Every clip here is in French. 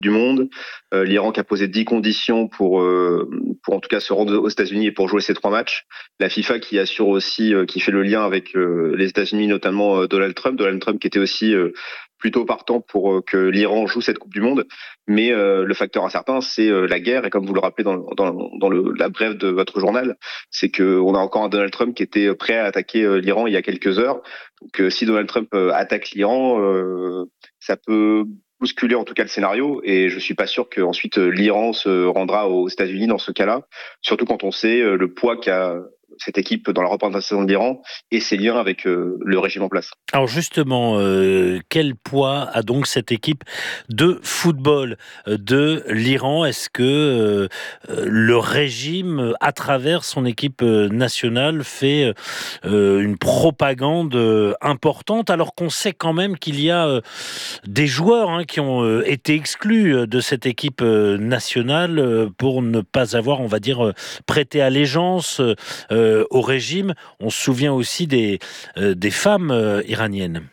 du Monde, l'Iran qui a posé 10 conditions pour en tout cas se rendre aux États-Unis et pour jouer ces 3 matchs. La FIFA qui assure aussi, qui fait le lien avec les États-Unis, notamment Donald Trump qui était aussi plutôt partant pour que l'Iran joue cette Coupe du Monde. Mais le facteur incertain, c'est la guerre. Et comme vous le rappelez dans la brève de votre journal, c'est que on a encore un Donald Trump qui était prêt à attaquer l'Iran il y a quelques heures. Donc si Donald Trump attaque l'Iran, ça peut bousculer en tout cas le scénario, et je suis pas sûr qu'ensuite l'Iran se rendra aux États-Unis dans ce cas-là, surtout quand on sait le poids qu'a cette équipe dans la représentation de l'Iran et ses liens avec le régime en place. Alors justement, quel poids a donc cette équipe de football de l'Iran ? Est-ce que le régime, à travers son équipe nationale, fait une propagande importante, alors qu'on sait quand même qu'il y a des joueurs qui ont été exclus de cette équipe nationale pour ne pas avoir, on va dire, prêté allégeance au régime. On se souvient aussi des femmes iraniennes.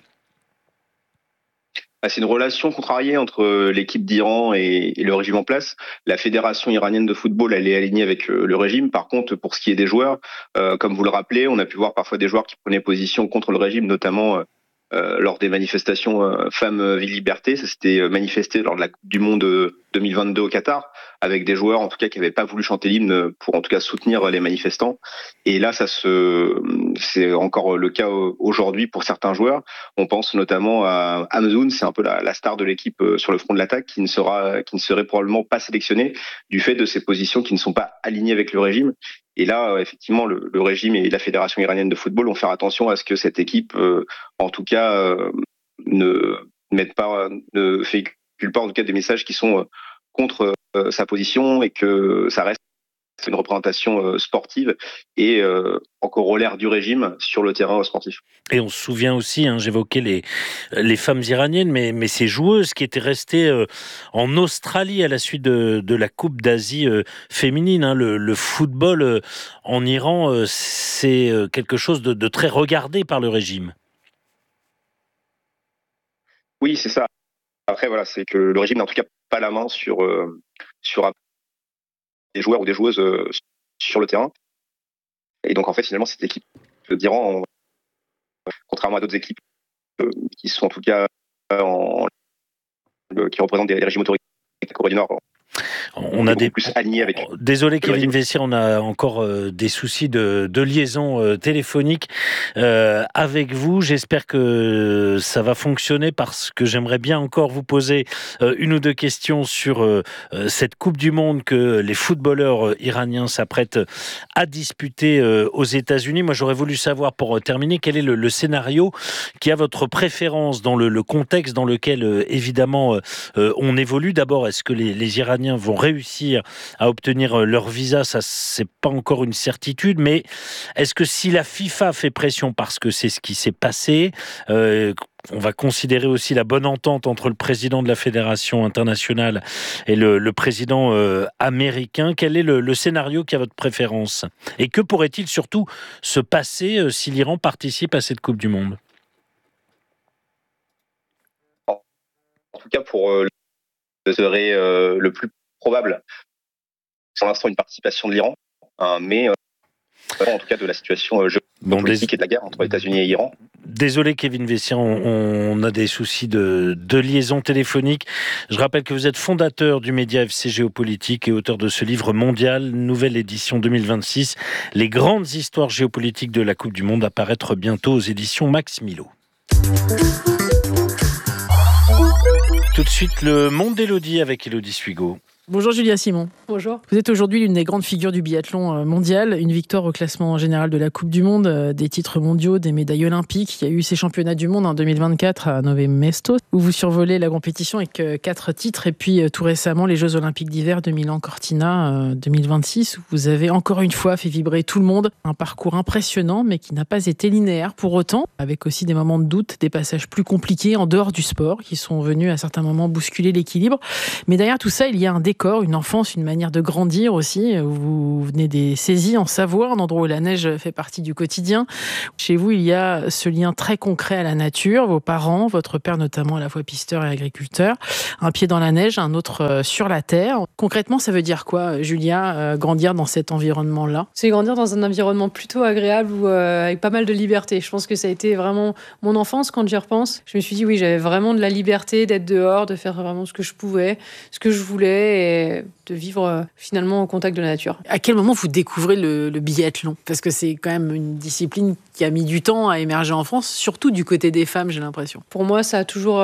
C'est une relation contrariée entre l'équipe d'Iran et le régime en place. La fédération iranienne de football, elle est alignée avec le régime. Par contre, pour ce qui est des joueurs, comme vous le rappelez, on a pu voir parfois des joueurs qui prenaient position contre le régime, notamment lors des manifestations Femmes, Vie, Liberté. Ça s'était manifesté lors de la Coupe du Monde 2022 au Qatar, avec des joueurs en tout cas qui n'avaient pas voulu chanter l'hymne pour en tout cas soutenir les manifestants. Et là, c'est encore le cas aujourd'hui pour certains joueurs. On pense notamment à Hamzoun, c'est un peu la star de l'équipe sur le front de l'attaque, qui ne serait probablement pas sélectionné du fait de ses positions qui ne sont pas alignées avec le régime. Et là, effectivement, le régime et la Fédération iranienne de football vont faire attention à ce que cette équipe, en tout cas, ne véhicule pas en tout cas des messages qui sont contre sa position, et que ça reste une représentation sportive et en corollaire du régime sur le terrain sportif. Et on se souvient aussi, j'évoquais les femmes iraniennes, mais ces joueuses qui étaient restées en Australie à la suite de la Coupe d'Asie féminine. Le football en Iran, c'est quelque chose de très regardé par le régime. Oui, c'est ça. Après, voilà, c'est que le régime n'a en tout cas pas la main sur des joueurs ou des joueuses sur le terrain. Et donc, en fait, finalement, cette équipe d'Iran, contrairement à d'autres équipes qui sont en tout cas qui représentent des régimes autoritaires de Corée du Nord, on a des plus alignés avec. Désolé Kevin Vessier, on a encore des soucis de liaison téléphonique avec vous. J'espère que ça va fonctionner, parce que j'aimerais bien encore vous poser une ou deux questions sur cette Coupe du Monde que les footballeurs iraniens s'apprêtent à disputer aux États-Unis. Moi, j'aurais voulu savoir, pour terminer, quel est le scénario qui a votre préférence dans le contexte dans lequel évidemment on évolue. D'abord, est-ce que les Iraniens vont réussir à obtenir leur visa? Ça, c'est pas encore une certitude, mais est-ce que si la FIFA fait pression, parce que c'est ce qui s'est passé, on va considérer aussi la bonne entente entre le président de la Fédération internationale et le président américain, quel est le scénario qui a votre préférence? Et que pourrait-il surtout se passer si l'Iran participe à cette Coupe du Monde? En tout cas, pour ce serait le plus probable, pour l'instant, une participation de l'Iran, mais en tout cas de la situation géopolitique et de la guerre entre États-Unis et Iran. Désolé Kevin Vessier, on a des soucis de liaison téléphonique. Je rappelle que vous êtes fondateur du média FC Géopolitique et auteur de ce livre Mondial, nouvelle édition 2026, les grandes histoires géopolitiques de la Coupe du Monde, à paraître bientôt aux éditions Max Milo. Tout de suite, le monde d'Élodie avec Élodie Suigo. Bonjour Julia Simon. Bonjour. Vous êtes aujourd'hui l'une des grandes figures du biathlon mondial, une victoire au classement général de la Coupe du Monde, des titres mondiaux, des médailles olympiques. Il y a eu ces championnats du monde en 2024 à Nové Mesto, où vous survolez la compétition avec 4 titres, et puis tout récemment les Jeux olympiques d'hiver de Milan-Cortina 2026, où vous avez encore une fois fait vibrer tout le monde. Un parcours impressionnant, mais qui n'a pas été linéaire pour autant, avec aussi des moments de doute, des passages plus compliqués en dehors du sport, qui sont venus à certains moments bousculer l'équilibre. Mais derrière tout ça, il y a un déclic décor, une enfance, une manière de grandir aussi. Vous venez des Saisies en Savoie, un endroit où la neige fait partie du quotidien. Chez vous, il y a ce lien très concret à la nature. Vos parents, votre père notamment à la fois pisteur et agriculteur, un pied dans la neige, un autre sur la terre. Concrètement, ça veut dire quoi, Julia, grandir dans cet environnement-là? C'est grandir dans un environnement plutôt agréable avec pas mal de liberté. Je pense que ça a été vraiment mon enfance quand j'y repense. Je me suis dit oui, j'avais vraiment de la liberté d'être dehors, de faire vraiment ce que je pouvais, ce que je voulais et de vivre finalement au contact de la nature. À quel moment vous découvrez le biathlon? Parce que c'est quand même une discipline qui a mis du temps à émerger en France, surtout du côté des femmes, j'ai l'impression. Pour moi, ça a toujours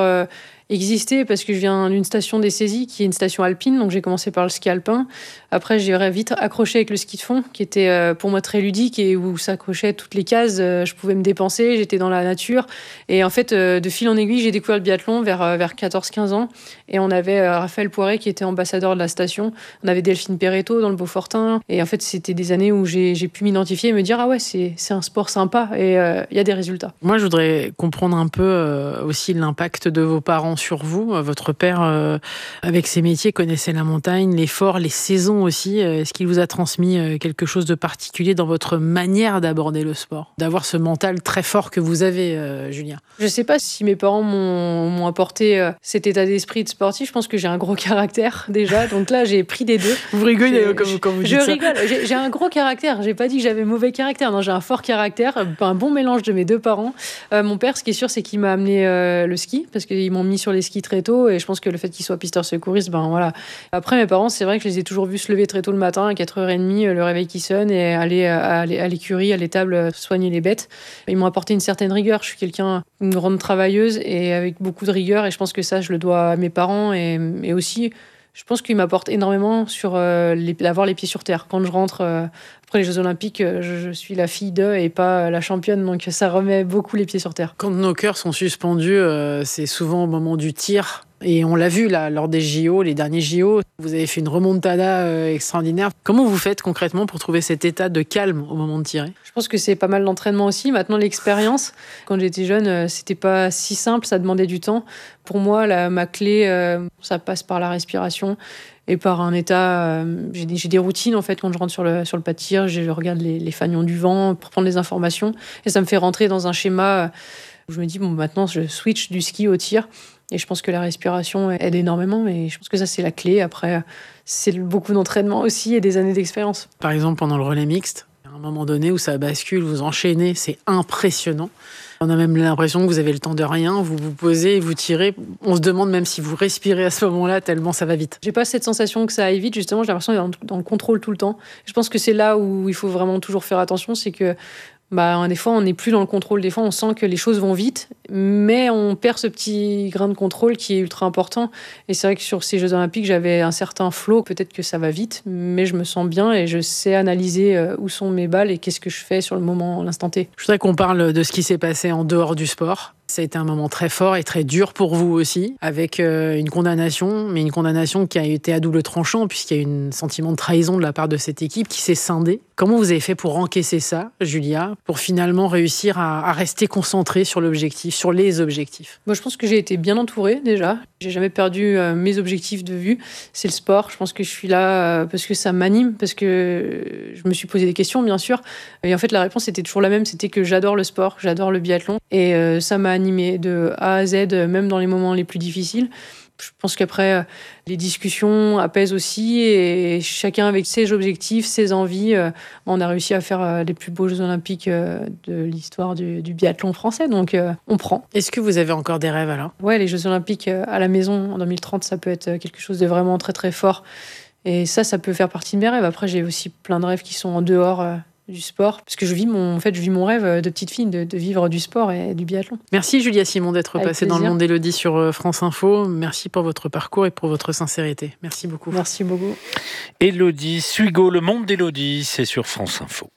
existé parce que je viens d'une station des Saisies qui est une station alpine, donc j'ai commencé par le ski alpin. Après, j'ai vite accroché avec le ski de fond, qui était pour moi très ludique et où ça cochait toutes les cases. Je pouvais me dépenser, j'étais dans la nature. Et en fait, de fil en aiguille, j'ai découvert le biathlon vers 14-15 ans. Et on avait Raphaël Poiré qui était ambassadeur de la station. On avait Delphine Perretto dans le Beaufortin. Et en fait, c'était des années où j'ai pu m'identifier et me dire « Ah ouais, c'est un sport sympa et il y a des résultats ». Moi, je voudrais comprendre un peu aussi l'impact de vos parents sur vous. Votre père, avec ses métiers, connaissait la montagne, l'effort, les saisons aussi. Est-ce qu'il vous a transmis quelque chose de particulier dans votre manière d'aborder le sport? D'avoir ce mental très fort que vous avez, Julia? Je sais pas si mes parents m'ont apporté cet état d'esprit de sportif. Je pense que j'ai un gros caractère déjà. Donc là, j'ai pris des deux. Vous rigolez quand vous dites ça. Je rigole. J'ai un gros caractère. J'ai pas dit que j'avais mauvais caractère. Non, j'ai un fort caractère. Un bon mélange de mes deux parents. Mon père, ce qui est sûr, c'est qu'il m'a amené le ski parce qu'ils m'ont mis sur les skis très tôt. Et je pense que le fait qu'il soit pisteur secouriste, ben voilà. Après, mes parents, c'est vrai que je les ai toujours vus se lever très tôt le matin, à 4h30, le réveil qui sonne et aller à l'écurie, à l'étable, soigner les bêtes. Ils m'ont apporté une certaine rigueur. Je suis une grande travailleuse et avec beaucoup de rigueur. Et je pense que ça, je le dois à mes parents et aussi... Je pense qu'il m'apporte énormément sur d'avoir les pieds sur terre. Quand je rentre après les Jeux Olympiques, je suis la fille d'eux et pas la championne, donc ça remet beaucoup les pieds sur terre. Quand nos cœurs sont suspendus, c'est souvent au moment du tir. Et on l'a vu là, lors des JO, les derniers JO, vous avez fait une remontada extraordinaire. Comment vous faites concrètement pour trouver cet état de calme au moment de tirer? Je pense que c'est pas mal d'entraînement aussi. Maintenant, l'expérience, quand j'étais jeune, c'était pas si simple, ça demandait du temps. Pour moi, ma clé, ça passe par la respiration et par un état... j'ai des routines en fait quand je rentre sur le pas de tir. Je regarde les fanions du vent pour prendre les informations et ça me fait rentrer dans un schéma où je me dis, bon, maintenant, je switch du ski au tir. Et je pense que la respiration aide énormément. Et je pense que ça, c'est la clé. Après, c'est beaucoup d'entraînement aussi et des années d'expérience. Par exemple, pendant le relais mixte, à un moment donné où ça bascule, vous enchaînez, c'est impressionnant. On a même l'impression que vous avez le temps de rien, vous vous posez, vous tirez. On se demande même si vous respirez à ce moment-là, tellement ça va vite. J'ai pas cette sensation que ça aille vite, justement, j'ai l'impression d'être dans le contrôle tout le temps. Je pense que c'est là où il faut vraiment toujours faire attention, c'est que des fois, on n'est plus dans le contrôle. Des fois, on sent que les choses vont vite, mais on perd ce petit grain de contrôle qui est ultra important. Et c'est vrai que sur ces Jeux Olympiques, j'avais un certain flow. Peut-être que ça va vite, mais je me sens bien et je sais analyser où sont mes balles et qu'est-ce que je fais sur le moment, l'instant T. Je voudrais qu'on parle de ce qui s'est passé en dehors du sport. Ça a été un moment très fort et très dur pour vous aussi, avec une condamnation, mais une condamnation qui a été à double tranchant, puisqu'il y a eu un sentiment de trahison de la part de cette équipe qui s'est scindée. Comment vous avez fait pour encaisser ça, Julia, pour finalement réussir à rester concentré sur l'objectif, sur les objectifs? Moi, je pense que j'ai été bien entourée déjà. J'ai jamais perdu mes objectifs de vue. C'est le sport. Je pense que je suis là parce que ça m'anime, parce que je me suis posé des questions, bien sûr. Et en fait, la réponse était toujours la même. C'était que j'adore le sport, j'adore le biathlon. Et ça m'a animée de A à Z, même dans les moments les plus difficiles. Je pense qu'après, les discussions apaisent aussi et chacun avec ses objectifs, ses envies, on a réussi à faire les plus beaux Jeux Olympiques de l'histoire du biathlon français. Donc, on prend. Est-ce que vous avez encore des rêves alors? Ouais, les Jeux Olympiques à la maison en 2030, ça peut être quelque chose de vraiment très très fort. Et ça peut faire partie de mes rêves. Après, j'ai aussi plein de rêves qui sont en dehors du sport, parce que je vis mon rêve de petite fille de vivre du sport et du biathlon. Merci Julia Simon d'être Avec passée plaisir. dans le monde d'Élodie sur France Info. Merci pour votre parcours et pour votre sincérité. Merci beaucoup. Merci beaucoup. Élodie Suigo, le monde d'Élodie, c'est sur France Info.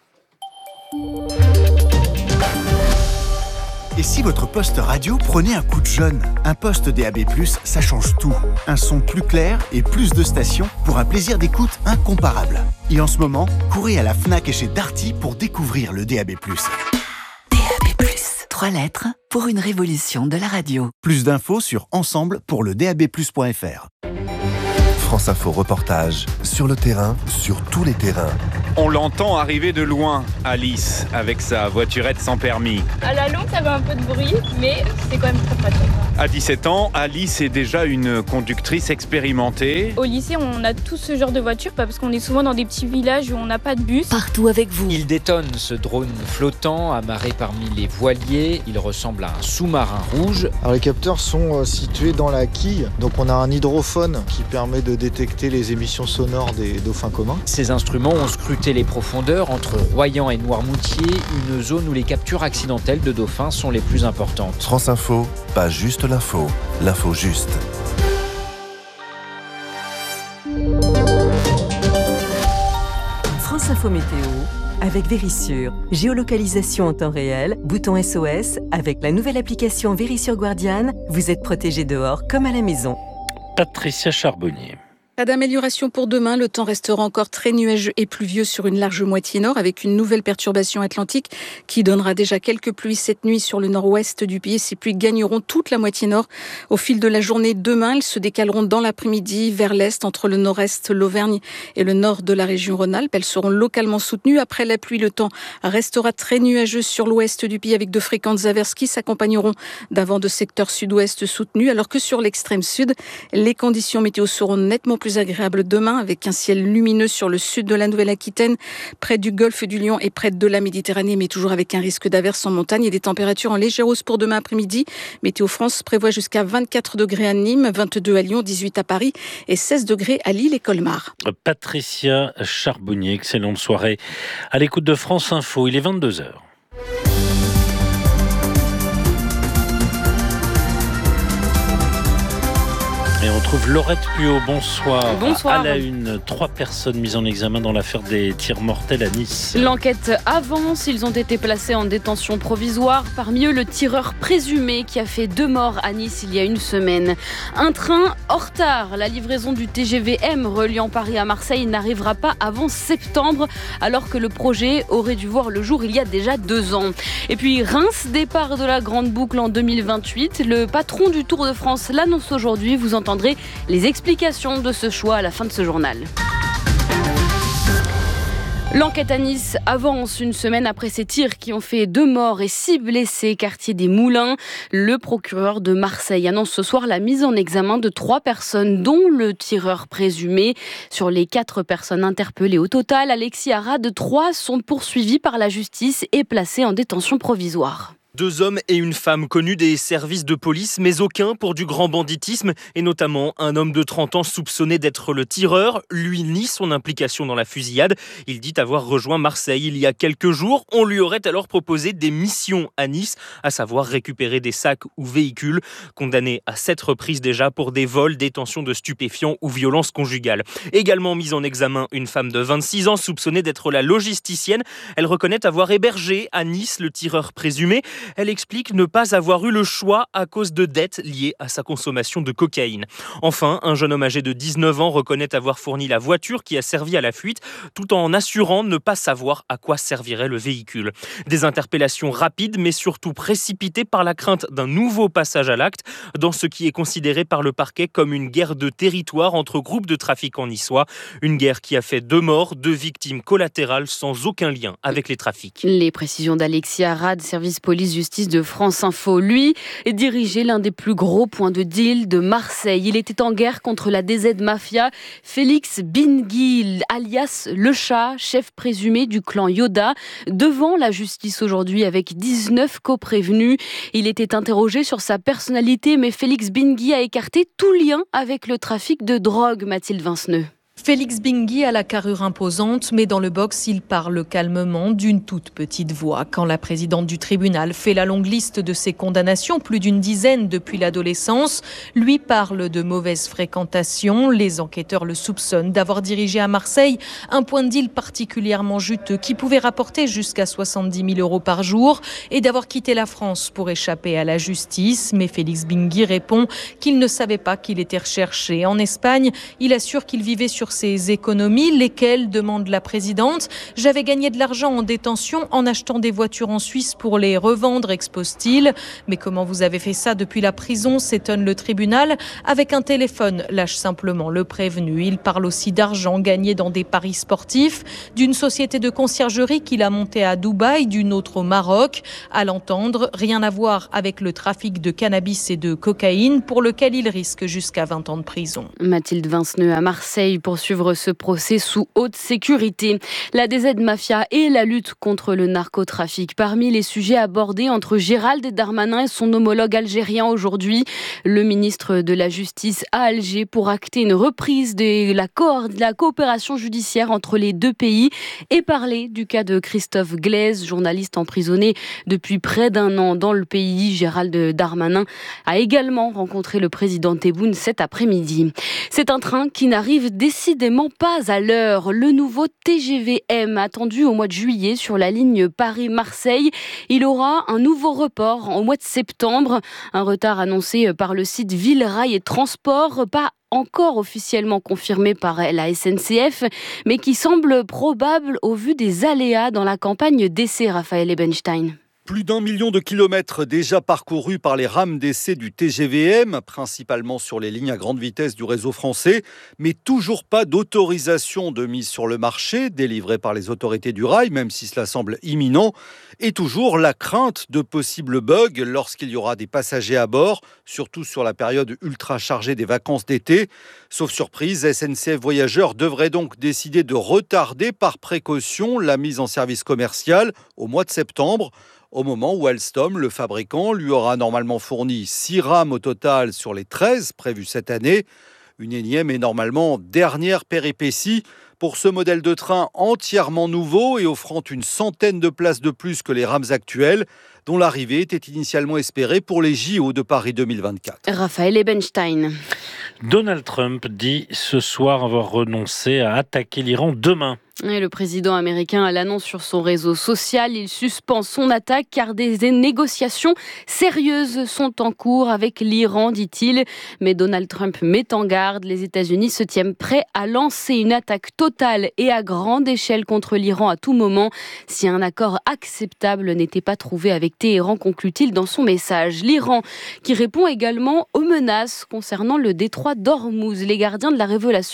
Et si votre poste radio prenait un coup de jeune? Un poste DAB+, ça change tout. Un son plus clair et plus de stations pour un plaisir d'écoute incomparable. Et en ce moment, courez à la Fnac et chez Darty pour découvrir le DAB+. DAB+, 3 lettres pour une révolution de la radio. Plus d'infos sur ensemble pour le DAB+.fr. France Info reportage, sur le terrain, sur tous les terrains. On l'entend arriver de loin, Alice, avec sa voiturette sans permis. À la longue, ça fait un peu de bruit, mais c'est quand même très pratique. À 17 ans, Alice est déjà une conductrice expérimentée. Au lycée, on a tout ce genre de voiture, parce qu'on est souvent dans des petits villages où on n'a pas de bus. Partout avec vous. Il détonne ce drone flottant, amarré parmi les voiliers. Il ressemble à un sous-marin rouge. Alors les capteurs sont situés dans la quille, donc on a un hydrophone qui permet de détecter les émissions sonores des dauphins communs. Ces instruments ont scruté les profondeurs entre Royan et Noirmoutier, une zone où les captures accidentelles de dauphins sont les plus importantes. France Info, pas juste l'info, l'info juste. France Info Météo avec Vérissure. Géolocalisation en temps réel, bouton SOS. Avec la nouvelle application Vérissure Guardian, vous êtes protégé dehors comme à la maison. Patricia Charbonnier. Pas d'amélioration pour demain, le temps restera encore très nuageux et pluvieux sur une large moitié nord avec une nouvelle perturbation atlantique qui donnera déjà quelques pluies cette nuit sur le nord-ouest du pays. Ces pluies gagneront toute la moitié nord au fil de la journée. Demain, elles se décaleront dans l'après-midi vers l'est entre le nord-est, l'Auvergne et le nord de la région Rhône-Alpes. Elles seront localement soutenues. Après la pluie, le temps restera très nuageux sur l'ouest du pays avec de fréquentes averses qui s'accompagneront d'un vent de secteur sud-ouest soutenu alors que sur l'extrême sud, les conditions météo seront nettement plus agréable demain avec un ciel lumineux sur le sud de la Nouvelle-Aquitaine, près du golfe du Lion et près de la Méditerranée, mais toujours avec un risque d'averse en montagne et des températures en légère hausse pour demain après-midi. Météo France prévoit jusqu'à 24 degrés à Nîmes, 22 à Lyon, 18 à Paris et 16 degrés à Lille et Colmar. Patricia Charbonnier, excellente soirée à l'écoute de France Info, il est 22h. Et on trouve Laurette Puot, bonsoir. Bonsoir. À la une, 3 personnes mises en examen dans l'affaire des tirs mortels à Nice. L'enquête avance, ils ont été placés en détention provisoire. Parmi eux, le tireur présumé qui a fait 2 morts à Nice il y a une semaine. Un train en retard. La livraison du TGV M reliant Paris à Marseille n'arrivera pas avant septembre, alors que le projet aurait dû voir le jour il y a déjà 2 ans. Et puis Reims, départ de la grande boucle en 2028. Le patron du Tour de France l'annonce aujourd'hui. Vous entendrez les explications de ce choix à la fin de ce journal. L'enquête à Nice avance une semaine après ces tirs qui ont fait 2 morts et 6 blessés, quartier des Moulins. Le procureur de Marseille annonce ce soir la mise en examen de 3 personnes, dont le tireur présumé. Sur les 4 personnes interpellées au total, Alexis Arad, 3 sont poursuivis par la justice et placés en détention provisoire. 2 hommes et une femme connus des services de police, mais aucun pour du grand banditisme, et notamment un homme de 30 ans soupçonné d'être le tireur. Lui nie son implication dans la fusillade. Il dit avoir rejoint Marseille il y a quelques jours. On lui aurait alors proposé des missions à Nice, à savoir récupérer des sacs ou véhicules. Condamné à 7 reprises déjà pour des vols, détention de stupéfiants ou violences conjugales. Également mise en examen une femme de 26 ans soupçonnée d'être la logisticienne. Elle reconnaît avoir hébergé à Nice le tireur présumé. Elle explique ne pas avoir eu le choix à cause de dettes liées à sa consommation de cocaïne. Enfin, un jeune homme âgé de 19 ans reconnaît avoir fourni la voiture qui a servi à la fuite, tout en assurant ne pas savoir à quoi servirait le véhicule. Des interpellations rapides, mais surtout précipitées par la crainte d'un nouveau passage à l'acte, dans ce qui est considéré par le parquet comme une guerre de territoire entre groupes de trafiquants niçois. Une guerre qui a fait 2 morts, 2 victimes collatérales sans aucun lien avec les trafics. Les précisions d'Alexis Arad, service police-justice de France Info. Lui dirigeait l'un des plus gros points de deal de Marseille. Il était en guerre contre la DZ Mafia. Félix Bingui, alias Le Chat, chef présumé du clan Yoda, devant la justice aujourd'hui avec 19 coprévenus. Il était interrogé sur sa personnalité, mais Félix Bingui a écarté tout lien avec le trafic de drogue, Mathilde Vinceneux. Félix Bingui a la carrure imposante, mais dans le box, il parle calmement d'une toute petite voix. Quand la présidente du tribunal fait la longue liste de ses condamnations, plus d'une dizaine depuis l'adolescence, lui parle de mauvaise fréquentation. Les enquêteurs le soupçonnent d'avoir dirigé à Marseille un point de deal particulièrement juteux qui pouvait rapporter jusqu'à 70 000 € par jour et d'avoir quitté la France pour échapper à la justice. Mais Félix Bingui répond qu'il ne savait pas qu'il était recherché. En Espagne, il assure qu'il vivait sur sur ses économies. Lesquelles, demande la présidente. J'avais gagné de l'argent en détention en achetant des voitures en Suisse pour les revendre, expose-t-il. Mais comment vous avez fait ça depuis la prison, s'étonne le tribunal. Avec un téléphone, lâche simplement le prévenu. Il parle aussi d'argent gagné dans des paris sportifs, d'une société de conciergerie qu'il a montée à Dubaï, d'une autre au Maroc. À l'entendre, rien à voir avec le trafic de cannabis et de cocaïne pour lequel il risque jusqu'à 20 ans de prison. Mathilde Vinceneux à Marseille pour suivre ce procès sous haute sécurité. La DZ Mafia et la lutte contre le narcotrafic. Parmi les sujets abordés entre Gérald Darmanin et son homologue algérien aujourd'hui, le ministre de la Justice à Alger pour acter une reprise de la coopération judiciaire entre les deux pays et parler du cas de Christophe Glaise, journaliste emprisonné depuis près d'un an dans le pays. Gérald Darmanin a également rencontré le président Tebboune cet après-midi. C'est un train qui n'arrive décidément pas à l'heure. Le nouveau TGV-M attendu au mois de juillet sur la ligne Paris-Marseille. Il aura un nouveau report au mois de septembre. Un retard annoncé par le site Ville Rail et Transport, pas encore officiellement confirmé par la SNCF, mais qui semble probable au vu des aléas dans la campagne d'essai, Raphaël Ebenstein. Plus d'1 million de kilomètres déjà parcourus par les rames d'essai du TGV-M, principalement sur les lignes à grande vitesse du réseau français, mais toujours pas d'autorisation de mise sur le marché délivrée par les autorités du rail, même si cela semble imminent, et toujours la crainte de possibles bugs lorsqu'il y aura des passagers à bord, surtout sur la période ultra chargée des vacances d'été. Sauf surprise, SNCF Voyageurs devrait donc décider de retarder par précaution la mise en service commercial au mois de septembre, au moment où Alstom, le fabricant, lui aura normalement fourni 6 rames au total sur les 13 prévues cette année. Une énième et normalement dernière péripétie pour ce modèle de train entièrement nouveau et offrant une centaine de places de plus que les rames actuelles, dont l'arrivée était initialement espérée pour les JO de Paris 2024. Raphaël Ebenstein. Donald Trump dit ce soir avoir renoncé à attaquer l'Iran demain. Et le président américain l'annonce sur son réseau social. Il suspend son attaque car des négociations sérieuses sont en cours avec l'Iran, dit-il. Mais Donald Trump met en garde. Les États-Unis se tiennent prêts à lancer une attaque totale et à grande échelle contre l'Iran à tout moment si un accord acceptable n'était pas trouvé avec Téhéran, conclut-il dans son message. L'Iran qui répond également aux menaces concernant le détroit d'Ormuz. Les gardiens de la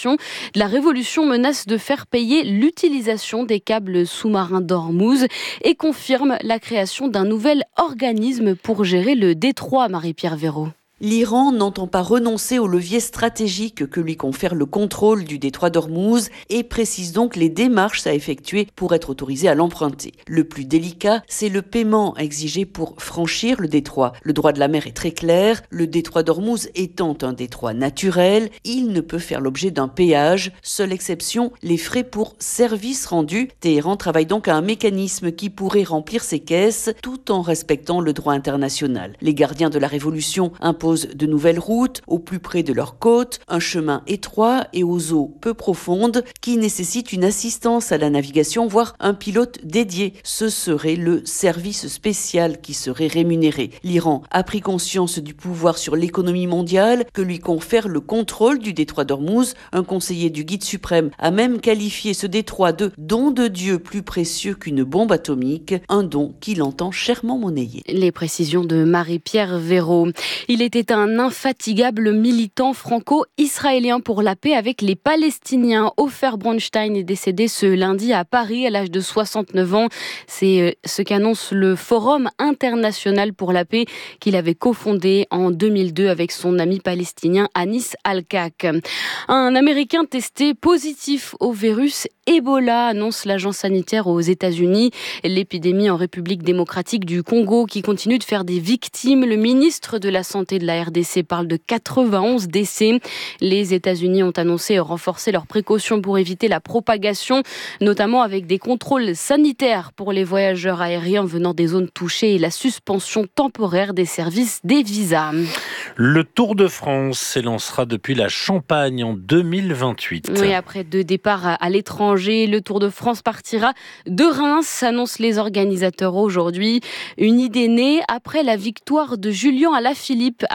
révolution menacent de faire payer l'utilisation des câbles sous-marins d'Ormuz et confirme la création d'un nouvel organisme pour gérer le détroit, Marie-Pierre Véraud. L'Iran n'entend pas renoncer au levier stratégique que lui confère le contrôle du détroit d'Ormuz et précise donc les démarches à effectuer pour être autorisé à l'emprunter. Le plus délicat, c'est le paiement exigé pour franchir le détroit. Le droit de la mer est très clair. Le détroit d'Ormuz étant un détroit naturel, il ne peut faire l'objet d'un péage. Seule exception, les frais pour service rendu. Téhéran travaille donc à un mécanisme qui pourrait remplir ses caisses tout en respectant le droit international. Les gardiens de la révolution imposent de nouvelles routes au plus près de leurs côtes, un chemin étroit et aux eaux peu profondes qui nécessite une assistance à la navigation, voire un pilote dédié. Ce serait le service spécial qui serait rémunéré. L'Iran a pris conscience du pouvoir sur l'économie mondiale que lui confère le contrôle du détroit d'Ormuz. Un conseiller du guide suprême a même qualifié ce détroit de don de Dieu plus précieux qu'une bombe atomique, un don qu'il entend chèrement monnayer. Les précisions de Marie-Pierre Véraud. Il était un infatigable militant franco-israélien pour la paix avec les Palestiniens. Ofer Bronstein est décédé ce lundi à Paris à l'âge de 69 ans. C'est ce qu'annonce le Forum international pour la paix qu'il avait cofondé en 2002 avec son ami palestinien Anis Al-Kak. Un Américain testé positif au virus Ebola, annonce l'agence sanitaire aux États-Unis. L'épidémie en République démocratique du Congo qui continue de faire des victimes. Le ministre de la Santé de la RDC parle de 91 décès. Les États-Unis ont annoncé renforcer leurs précautions pour éviter la propagation, notamment avec des contrôles sanitaires pour les voyageurs aériens venant des zones touchées et la suspension temporaire des services des visas. Le Tour de France s'élancera depuis la Champagne en 2028. Oui, après 2 départs à l'étranger, le Tour de France partira de Reims, annoncent les organisateurs aujourd'hui. Une idée née après la victoire de Julien Alaphilippe à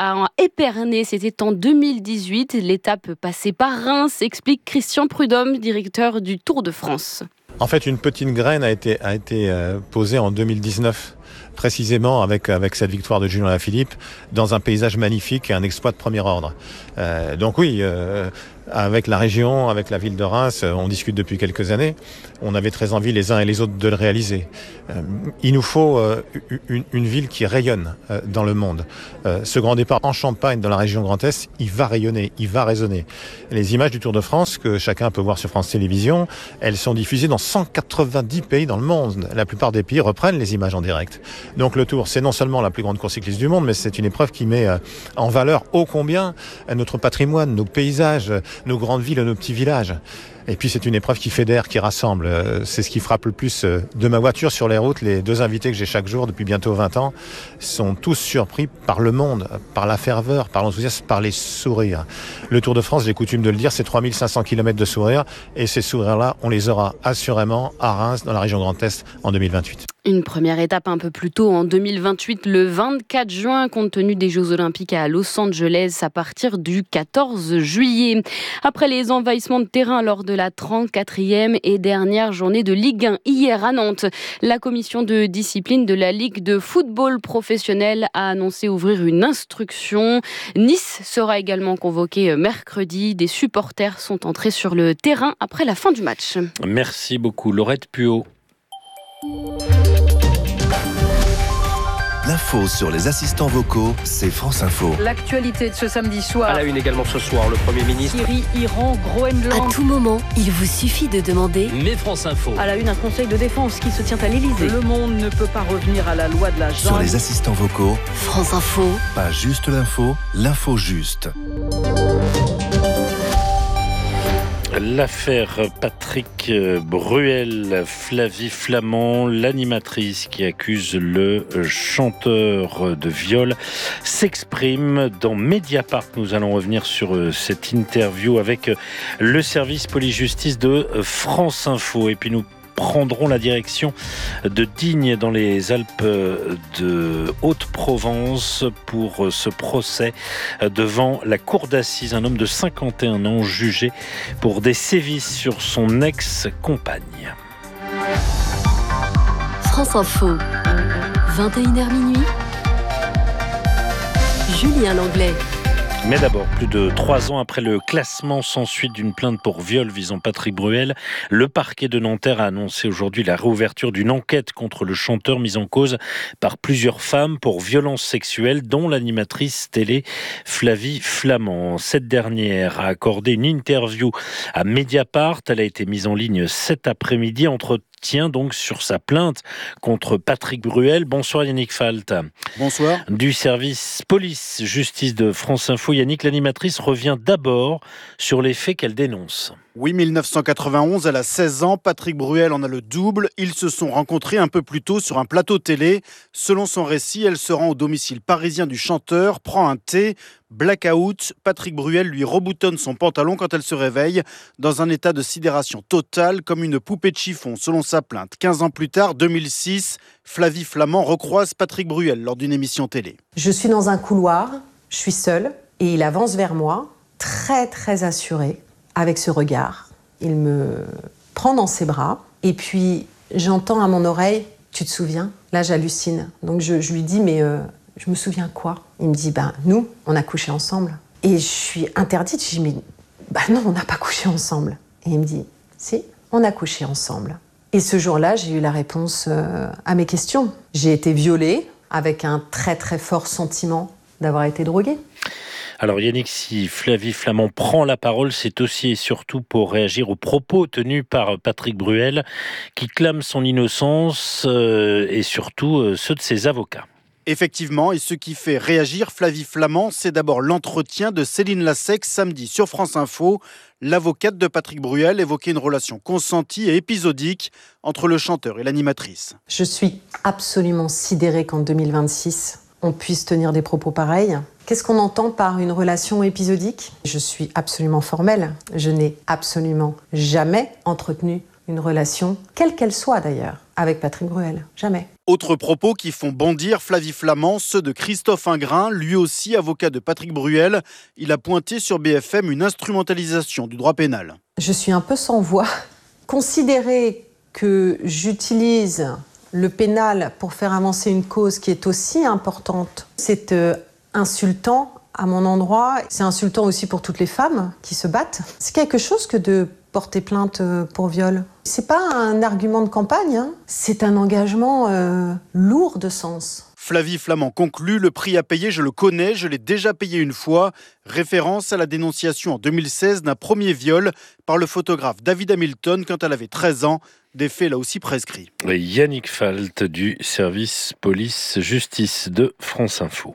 à Épernay. C'était en 2018. L'étape passée par Reims, explique Christian Prudhomme, directeur du Tour de France. En fait, une petite graine a été posée en 2019, précisément avec cette victoire de Julien Alaphilippe, dans un paysage magnifique et un exploit de premier ordre. Donc oui, avec la région, avec la ville de Reims, on discute depuis quelques années. On avait très envie les uns et les autres de le réaliser. Il nous faut une ville qui rayonne dans le monde. Ce grand départ en Champagne, dans la région Grand Est, il va rayonner, il va résonner. Les images du Tour de France, que chacun peut voir sur France Télévisions, elles sont diffusées dans 190 pays dans le monde. La plupart des pays reprennent les images en direct. Donc le Tour, c'est non seulement la plus grande course cycliste du monde, mais c'est une épreuve qui met en valeur ô combien notre patrimoine, nos paysages, nos grandes villes, nos petits villages. Et puis c'est une épreuve qui fédère, qui rassemble. C'est ce qui frappe le plus de ma voiture sur les routes. Les 2 invités que j'ai chaque jour depuis bientôt 20 ans sont tous surpris par le monde, par la ferveur, par l'enthousiasme, par les sourires. Le Tour de France, j'ai coutume de le dire, c'est 3500 km de sourires. Et ces sourires-là, on les aura assurément à Reims, dans la région Grand Est, en 2028. Une première étape un peu plus tôt, en 2028, le 24 juin, compte tenu des Jeux Olympiques à Los Angeles, à partir du 14 juillet. Après les envahissements de terrain lors de la 34e et dernière journée de Ligue 1 hier à Nantes, la commission de discipline de la Ligue de football professionnel a annoncé ouvrir une instruction. Nice sera également convoqué mercredi. Des supporters sont entrés sur le terrain après la fin du match. Merci beaucoup, Laurette Puot. L'info sur les assistants vocaux, c'est France Info. L'actualité de ce samedi soir. À la une également ce soir, le Premier ministre. Syrie, Iran, Groenland. À tout moment, il vous suffit de demander. Mais France Info. À la une, un conseil de défense qui se tient à l'Élysée. Le monde ne peut pas revenir à la loi de la jungle. Sur les assistants vocaux, France Info. Pas juste l'info, l'info juste. L'affaire Patrick Bruel, Flavie Flament, l'animatrice qui accuse le chanteur de viol, s'exprime dans Mediapart. Nous allons revenir sur cette interview avec le service police-justice de France Info. Et puis nous prendront la direction de Digne dans les Alpes de Haute-Provence pour ce procès devant la cour d'assises. Un homme de 51 ans jugé pour des sévices sur son ex-compagne. France Info, 21h minuit. Julien Langlais. Mais d'abord, plus de 3 ans après le classement sans suite d'une plainte pour viol visant Patrick Bruel, le parquet de Nanterre a annoncé aujourd'hui la réouverture d'une enquête contre le chanteur mis en cause par plusieurs femmes pour violences sexuelles, dont l'animatrice télé Flavie Flament. Cette dernière a accordé une interview à Mediapart. Elle a été mise en ligne cet après-midi. Entretien donc sur sa plainte contre Patrick Bruel. Bonsoir Yannick Falt. Bonsoir. Du service police-justice de France Info. Yannick, l'animatrice revient d'abord sur les faits qu'elle dénonce. Oui, 1991, elle a 16 ans, Patrick Bruel en a le double. Ils se sont rencontrés un peu plus tôt sur un plateau télé. Selon son récit, elle se rend au domicile parisien du chanteur, prend un thé, blackout. Patrick Bruel lui reboutonne son pantalon quand elle se réveille, dans un état de sidération totale, comme une poupée de chiffon, selon sa plainte. 15 ans plus tard, 2006, Flavie Flament recroise Patrick Bruel lors d'une émission télé. Je suis dans un couloir, je suis seule, et il avance vers moi, très très assuré. Avec ce regard, il me prend dans ses bras et puis j'entends à mon oreille « Tu te souviens ?» Là, j'hallucine. Donc je lui dis « Mais je me souviens quoi ?» Il me dit « Nous, on a couché ensemble. » Et je suis interdite. Je dis « Mais non, on n'a pas couché ensemble. » Et il me dit « Si, on a couché ensemble. » Et ce jour-là, j'ai eu la réponse à mes questions. J'ai été violée avec un très très fort sentiment d'avoir été droguée. Alors Yannick, si Flavie Flament prend la parole, c'est aussi et surtout pour réagir aux propos tenus par Patrick Bruel, qui clame son innocence et surtout ceux de ses avocats. Effectivement, et ce qui fait réagir Flavie Flament, c'est d'abord l'entretien de Céline Lassec samedi sur France Info. L'avocate de Patrick Bruel évoquait une relation consentie et épisodique entre le chanteur et l'animatrice. Je suis absolument sidérée qu'en 2026, on puisse tenir des propos pareils. Qu'est-ce qu'on entend par une relation épisodique ? Je suis absolument formelle. Je n'ai absolument jamais entretenu une relation, quelle qu'elle soit d'ailleurs, avec Patrick Bruel. Jamais. Autres propos qui font bondir Flavie Flament, ceux de Christophe Ingrain, lui aussi avocat de Patrick Bruel. Il a pointé sur BFM une instrumentalisation du droit pénal. Je suis un peu sans voix. Considérer que j'utilise le pénal pour faire avancer une cause qui est aussi importante, c'est insultant à mon endroit. C'est insultant aussi pour toutes les femmes qui se battent. C'est quelque chose que de porter plainte pour viol. C'est pas un argument de campagne, hein. C'est un engagement lourd de sens. Flavie Flament conclut, le prix à payer, je le connais, je l'ai déjà payé une fois. Référence à la dénonciation en 2016 d'un premier viol par le photographe David Hamilton quand elle avait 13 ans. Des faits là aussi prescrits. Yannick Falt du service police-justice de France Info.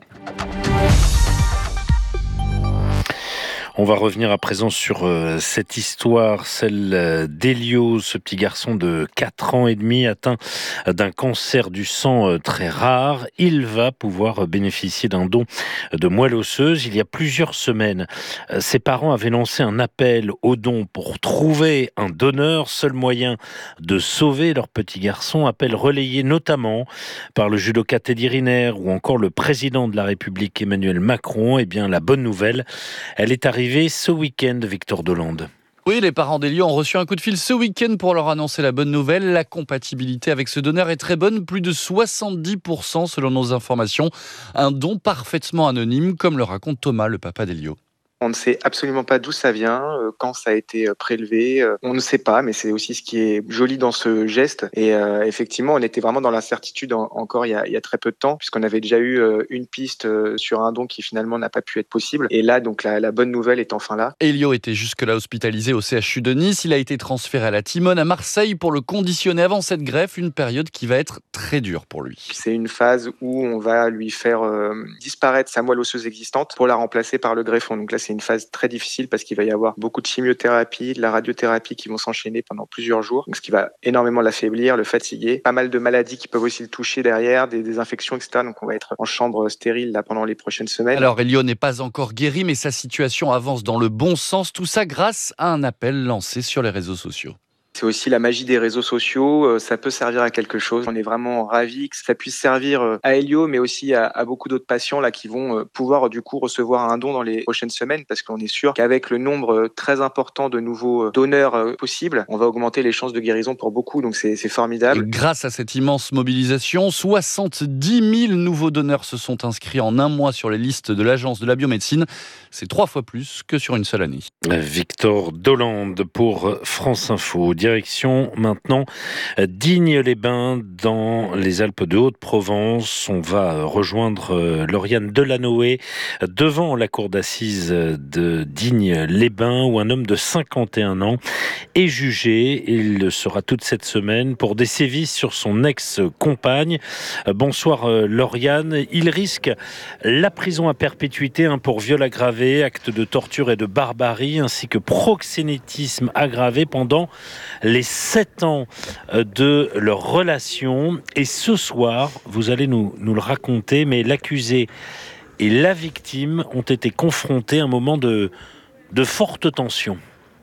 On va revenir à présent sur cette histoire, celle d'Elio, ce petit garçon de 4 ans et demi atteint d'un cancer du sang très rare. Il va pouvoir bénéficier d'un don de moelle osseuse. Il y a plusieurs semaines, ses parents avaient lancé un appel aux dons pour trouver un donneur, seul moyen de sauver leur petit garçon. Appel relayé notamment par le judoka Teddy Riner ou encore le président de la République Emmanuel Macron. Eh bien, la bonne nouvelle, elle est arrivée ce week-end, Victor Dolande. Oui, les parents d'Elio ont reçu un coup de fil ce week-end pour leur annoncer la bonne nouvelle. La compatibilité avec ce donneur est très bonne, plus de 70% selon nos informations. Un don parfaitement anonyme, comme le raconte Thomas, le papa d'Elio. On ne sait absolument pas d'où ça vient, quand ça a été prélevé. On ne sait pas, mais c'est aussi ce qui est joli dans ce geste. Et effectivement, on était vraiment dans l'incertitude encore il y a très peu de temps, puisqu'on avait déjà eu une piste sur un don qui finalement n'a pas pu être possible. Et là, donc la bonne nouvelle est enfin là. Elio était jusque-là hospitalisé au CHU de Nice. Il a été transféré à la Timone à Marseille pour le conditionner avant cette greffe, une période qui va être très dure pour lui. C'est une phase où on va lui faire disparaître sa moelle osseuse existante pour la remplacer par le greffon. Donc là, c'est une phase très difficile parce qu'il va y avoir beaucoup de chimiothérapie, de la radiothérapie qui vont s'enchaîner pendant plusieurs jours, donc ce qui va énormément l'affaiblir, le fatiguer. Pas mal de maladies qui peuvent aussi le toucher derrière, des infections, etc. Donc on va être en chambre stérile là pendant les prochaines semaines. Alors Elio n'est pas encore guéri, mais sa situation avance dans le bon sens. Tout ça grâce à un appel lancé sur les réseaux sociaux. C'est aussi la magie des réseaux sociaux, ça peut servir à quelque chose. On est vraiment ravis que ça puisse servir à Elio, mais aussi à beaucoup d'autres patients là qui vont pouvoir du coup recevoir un don dans les prochaines semaines, parce qu'on est sûr qu'avec le nombre très important de nouveaux donneurs possibles, on va augmenter les chances de guérison pour beaucoup, donc c'est formidable. Et grâce à cette immense mobilisation, 70 000 nouveaux donneurs se sont inscrits en un mois sur les listes de l'Agence de la biomédecine. C'est 3 fois plus que sur une seule année. Victor Dolande pour France Info. Direction maintenant Digne-les-Bains dans les Alpes de Haute-Provence. On va rejoindre Lauriane Delanoë devant la cour d'assises de Digne-les-Bains où un homme de 51 ans est jugé. Il le sera toute cette semaine pour des sévices sur son ex-compagne. Bonsoir Lauriane. Il risque la prison à perpétuité pour viol aggravé, acte de torture et de barbarie ainsi que proxénétisme aggravé pendant les 7 ans de leur relation. Et ce soir, vous allez nous le raconter, mais l'accusé et la victime ont été confrontés à un moment de forte tension.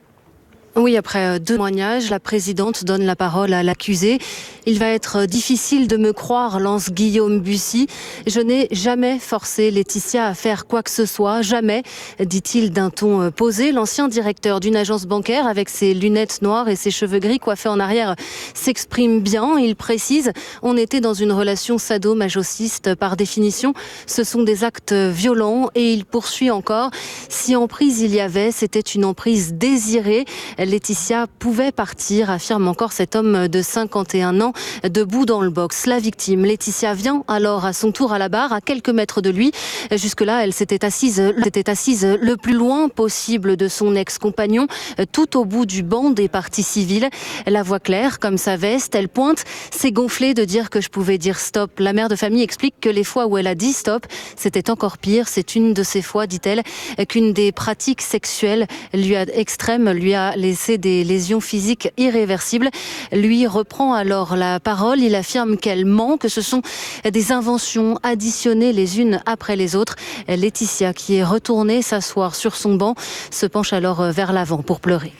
Oui, après 2 témoignages, la présidente donne la parole à l'accusé. Il va être difficile de me croire, lance Guillaume Bussy. Je n'ai jamais forcé Laetitia à faire quoi que ce soit, jamais, dit-il d'un ton posé. L'ancien directeur d'une agence bancaire, avec ses lunettes noires et ses cheveux gris coiffés en arrière, s'exprime bien. Il précise, on était dans une relation sado-masochiste par définition. Ce sont des actes violents et il poursuit encore. Si emprise il y avait, c'était une emprise désirée. Laetitia pouvait partir, affirme encore cet homme de 51 ans, debout dans le box. La victime, Laetitia, vient alors à son tour à la barre, à quelques mètres de lui. Jusque-là, elle s'était assise le plus loin possible de son ex-compagnon, tout au bout du banc des parties civiles. La voix claire, comme sa veste, elle pointe. C'est gonflé de dire que je pouvais dire stop. La mère de famille explique que les fois où elle a dit stop, c'était encore pire. C'est une de ces fois, dit-elle, qu'une des pratiques sexuelles extrêmes lui a laissé des lésions physiques irréversibles. Lui reprend alors la parole. Il affirme qu'elle ment, que ce sont des inventions additionnées les unes après les autres. Laetitia, qui est retournée s'asseoir sur son banc, se penche alors vers l'avant pour pleurer.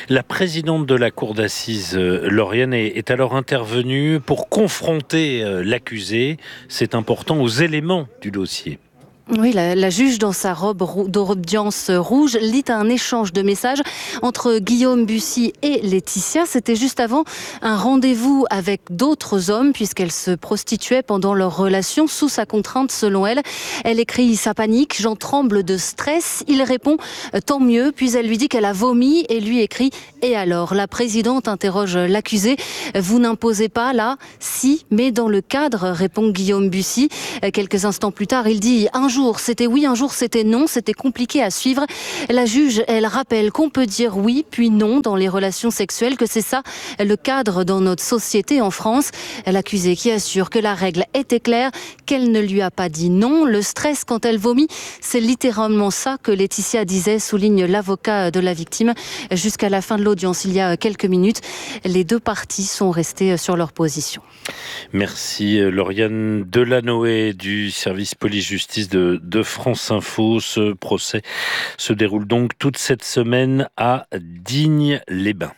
La présidente de la cour d'assises, Lauriane, est alors intervenue pour confronter l'accusé, c'est important, aux éléments du dossier. Oui, la juge, dans sa robe d'audience rouge, lit un échange de messages entre Guillaume Bussy et Laetitia. C'était juste avant un rendez-vous avec d'autres hommes, puisqu'elle se prostituait pendant leur relation, sous sa contrainte selon elle. Elle écrit sa panique, j'en tremble de stress. Il répond tant mieux, puis elle lui dit qu'elle a vomi et lui écrit et alors. La présidente interroge l'accusé. Vous n'imposez pas là? Si, mais dans le cadre, répond Guillaume Bussy. Quelques instants plus tard, il dit un jour c'était oui, un jour c'était non, c'était compliqué à suivre. La juge, elle rappelle qu'on peut dire oui puis non dans les relations sexuelles, que c'est ça le cadre dans notre société en France. L'accusée qui assure que la règle était claire, qu'elle ne lui a pas dit non. Le stress quand elle vomit, c'est littéralement ça que Laetitia disait, souligne l'avocat de la victime. Jusqu'à la fin de l'audience, il y a quelques minutes, les deux parties sont restées sur leur position. Merci Lauriane Delanoë du service police-justice de France Info. Ce procès se déroule donc toute cette semaine à Digne-les-Bains.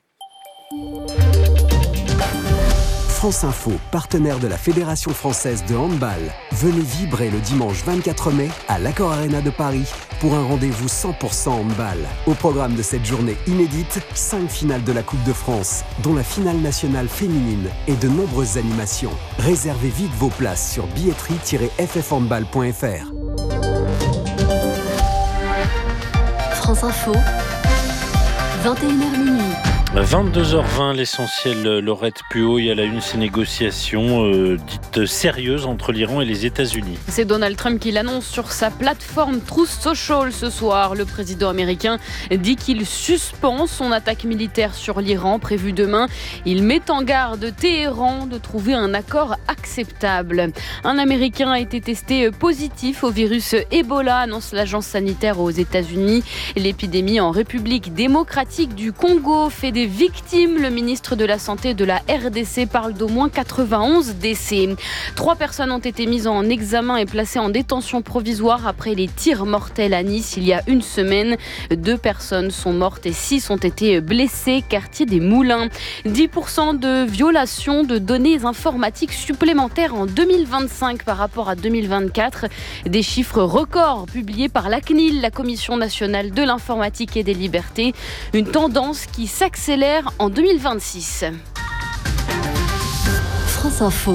France Info, partenaire de la Fédération française de handball. Venez vibrer le dimanche 24 mai à l'Accor Arena de Paris pour un rendez-vous 100% handball. Au programme de cette journée inédite, 5 finales de la Coupe de France, dont la finale nationale féminine et de nombreuses animations. Réservez vite vos places sur billetterie-ffhandball.fr. France Info, 21h minuit. 22h20, l'essentiel, Laurette Puot, à la une, ces négociations dites sérieuses entre l'Iran et les États-Unis. C'est Donald Trump qui l'annonce sur sa plateforme Truth Social ce soir. Le président américain dit qu'il suspend son attaque militaire sur l'Iran prévue demain. Il met en garde Téhéran de trouver un accord acceptable. Un Américain a été testé positif au virus Ebola, annonce l'agence sanitaire aux États-Unis. L'épidémie en République démocratique du Congo fait des victimes. Le ministre de la Santé de la RDC parle d'au moins 91 décès. 3 personnes ont été mises en examen et placées en détention provisoire après les tirs mortels à Nice il y a une semaine. 2 personnes sont mortes et 6 ont été blessées. Quartier des Moulins. 10% de violations de données informatiques supplémentaires en 2025 par rapport à 2024. Des chiffres records publiés par la CNIL, la Commission nationale de l'informatique et des libertés. Une tendance qui s'accélère en 2026. France Info.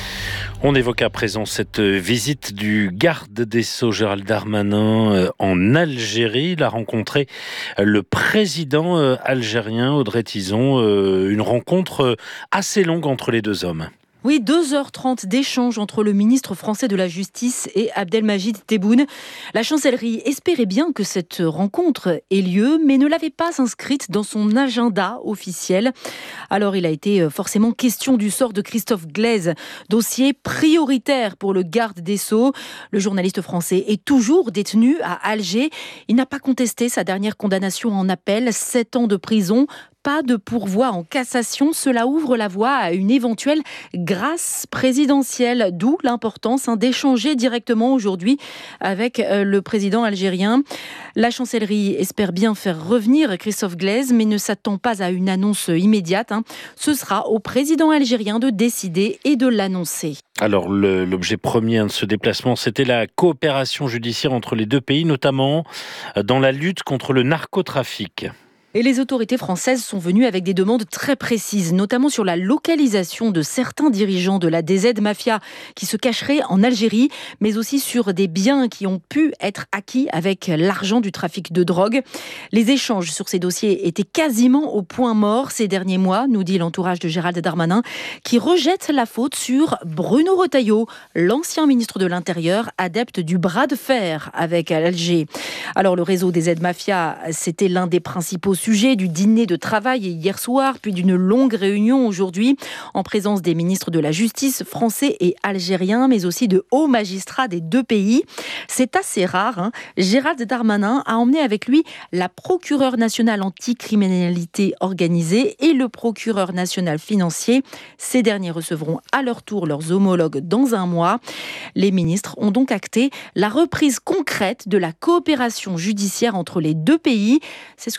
On évoque à présent cette visite du garde des Sceaux Gérald Darmanin en Algérie. Il a rencontré le président algérien Audrey Tizon. Une rencontre assez longue entre les deux hommes. Oui, 2h30 d'échange entre le ministre français de la Justice et Abdelmajid Tebboune. La chancellerie espérait bien que cette rencontre ait lieu, mais ne l'avait pas inscrite dans son agenda officiel. Alors il a été forcément question du sort de Christophe Glaise, dossier prioritaire pour le garde des Sceaux. Le journaliste français est toujours détenu à Alger. Il n'a pas contesté sa dernière condamnation en appel, 7 ans de prison. Pas de pourvoi en cassation, cela ouvre la voie à une éventuelle grâce présidentielle, d'où l'importance d'échanger directement aujourd'hui avec le président algérien. La chancellerie espère bien faire revenir Christophe Glaise, mais ne s'attend pas à une annonce immédiate. Ce sera au président algérien de décider et de l'annoncer. Alors l'objet premier de ce déplacement, c'était la coopération judiciaire entre les deux pays, notamment dans la lutte contre le narcotrafic. Et les autorités françaises sont venues avec des demandes très précises, notamment sur la localisation de certains dirigeants de la DZ Mafia qui se cacheraient en Algérie, mais aussi sur des biens qui ont pu être acquis avec l'argent du trafic de drogue. Les échanges sur ces dossiers étaient quasiment au point mort ces derniers mois, nous dit l'entourage de Gérald Darmanin, qui rejette la faute sur Bruno Retailleau, l'ancien ministre de l'Intérieur, adepte du bras de fer avec Alger. Alors le réseau des Z-Mafia, c'était l'un des principaux sujets du dîner de travail hier soir, puis d'une longue réunion aujourd'hui, en présence des ministres de la Justice français et algériens, mais aussi de hauts magistrats des deux pays. C'est assez rare. Gérald Darmanin a emmené avec lui la procureure nationale anticriminalité organisée et le procureur national financier. Ces derniers recevront à leur tour leurs homologues dans un mois. Les ministres ont donc acté la reprise concrète de la coopération judiciaire entre les deux pays. C'est ce que clame ce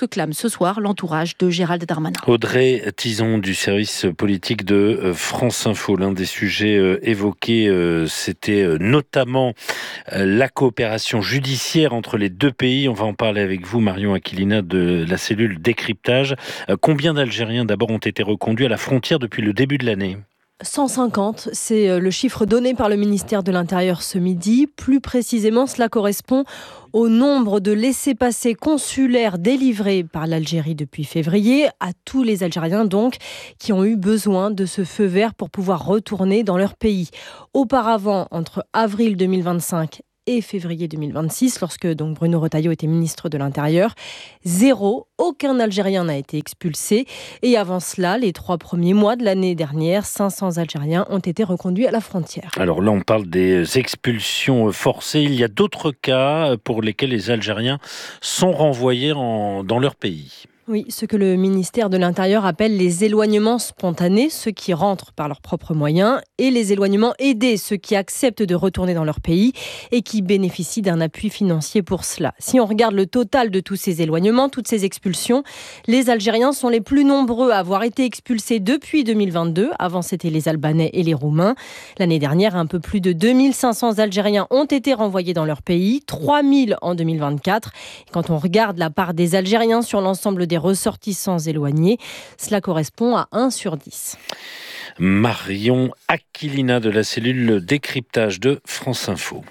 soir l'entourage de Gérald Darmanin. Audrey Tison du service politique de France Info. L'un des sujets évoqués, c'était notamment la coopération judiciaire entre les deux pays. On va en parler avec vous, Marion Aquilina, de la cellule décryptage. Combien d'Algériens d'abord ont été reconduits à la frontière depuis le début de l'année ? 150, c'est le chiffre donné par le ministère de l'Intérieur ce midi. Plus précisément, cela correspond au nombre de laissez-passer consulaires délivrés par l'Algérie depuis février, à tous les Algériens donc, qui ont eu besoin de ce feu vert pour pouvoir retourner dans leur pays. Auparavant, entre avril 2025 et février 2026, lorsque donc Bruno Retailleau était ministre de l'Intérieur, aucun Algérien n'a été expulsé. Et avant cela, les 3 premiers mois de l'année dernière, 500 Algériens ont été reconduits à la frontière. Alors là, on parle des expulsions forcées. Il y a d'autres cas pour lesquels les Algériens sont renvoyés dans leur pays. Oui, ce que le ministère de l'Intérieur appelle les éloignements spontanés, ceux qui rentrent par leurs propres moyens, et les éloignements aidés, ceux qui acceptent de retourner dans leur pays et qui bénéficient d'un appui financier pour cela. Si on regarde le total de tous ces éloignements, toutes ces expulsions, les Algériens sont les plus nombreux à avoir été expulsés depuis 2022. Avant, c'était les Albanais et les Roumains. L'année dernière, un peu plus de 2500 Algériens ont été renvoyés dans leur pays, 3000 en 2024. Et quand on regarde la part des Algériens sur l'ensemble des ressortissants éloignés, cela correspond à 1 sur 10. Marion Aquilina de la cellule décryptage de France Info.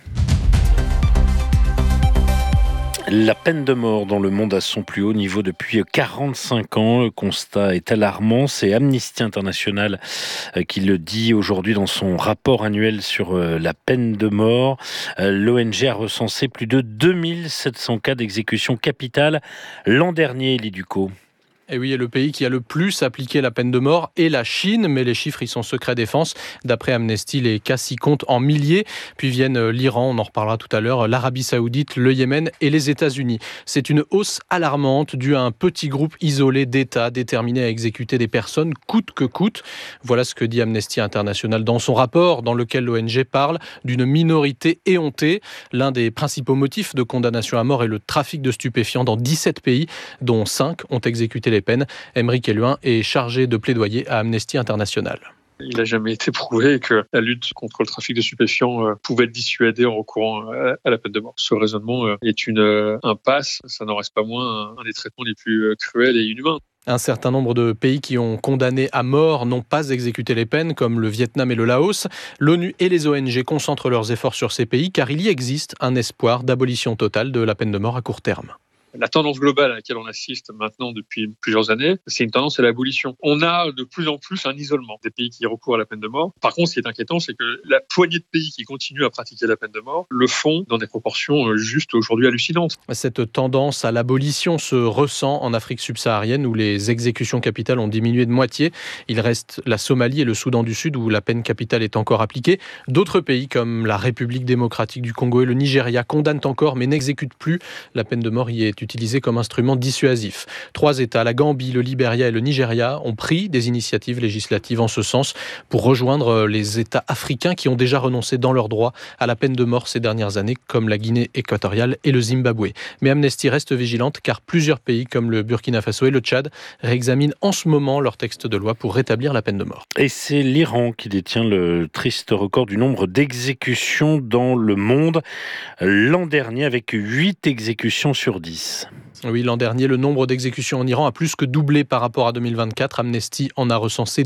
La peine de mort dans le monde à son plus haut niveau depuis 45 ans. Le constat est alarmant. C'est Amnesty International qui le dit aujourd'hui dans son rapport annuel sur la peine de mort. L'ONG a recensé plus de 2700 cas d'exécution capitale l'an dernier, Elie Ducot. Et oui, et le pays qui a le plus appliqué la peine de mort est la Chine, mais les chiffres, ils sont secret défense. D'après Amnesty, les cas s'y comptent en milliers. Puis viennent l'Iran, on en reparlera tout à l'heure, l'Arabie Saoudite, le Yémen et les États-Unis. C'est une hausse alarmante due à un petit groupe isolé d'États déterminés à exécuter des personnes coûte que coûte. Voilà ce que dit Amnesty International dans son rapport, dans lequel l'ONG parle d'une minorité éhontée. L'un des principaux motifs de condamnation à mort est le trafic de stupéfiants dans 17 pays, dont 5 ont exécuté les peines. Aymeric Eluin est chargé de plaidoyer à Amnesty International. Il n'a jamais été prouvé que la lutte contre le trafic de stupéfiants pouvait être dissuadée en recourant à la peine de mort. Ce raisonnement est une impasse, ça n'en reste pas moins un des traitements les plus cruels et inhumains. Un certain nombre de pays qui ont condamné à mort n'ont pas exécuté les peines, comme le Vietnam et le Laos. L'ONU et les ONG concentrent leurs efforts sur ces pays, car il y existe un espoir d'abolition totale de la peine de mort à court terme. La tendance globale à laquelle on assiste maintenant depuis plusieurs années, c'est une tendance à l'abolition. On a de plus en plus un isolement des pays qui recourent à la peine de mort. Par contre, ce qui est inquiétant, c'est que la poignée de pays qui continuent à pratiquer la peine de mort le font dans des proportions juste aujourd'hui hallucinantes. Cette tendance à l'abolition se ressent en Afrique subsaharienne où les exécutions capitales ont diminué de moitié. Il reste la Somalie et le Soudan du Sud où la peine capitale est encore appliquée. D'autres pays comme la République démocratique du Congo et le Nigeria condamnent encore mais n'exécutent plus. La peine de mort y est utilisé comme instrument dissuasif. 3 États, la Gambie, le Libéria et le Nigeria, ont pris des initiatives législatives en ce sens pour rejoindre les États africains qui ont déjà renoncé dans leurs droits à la peine de mort ces dernières années, comme la Guinée équatoriale et le Zimbabwe. Mais Amnesty reste vigilante car plusieurs pays comme le Burkina Faso et le Tchad réexaminent en ce moment leur texte de loi pour rétablir la peine de mort. Et c'est l'Iran qui détient le triste record du nombre d'exécutions dans le monde l'an dernier avec 8 exécutions sur 10. Oui, l'an dernier, le nombre d'exécutions en Iran a plus que doublé par rapport à 2024. Amnesty en a recensé